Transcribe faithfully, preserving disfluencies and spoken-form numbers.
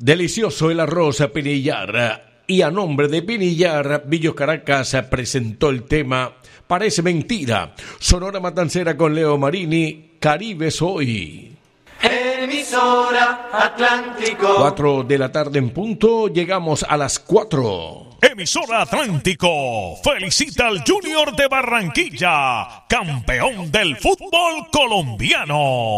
Delicioso el arroz a Pinillar. Y a nombre de Pinillar, Villos Caracas presentó el tema Parece Mentira. Sonora Matancera con Leo Marini, Caribe Soy. Emisora Atlántico. Cuatro de la tarde en punto, llegamos a las cuatro. Emisora Atlántico felicita al Junior de Barranquilla, campeón del fútbol colombiano.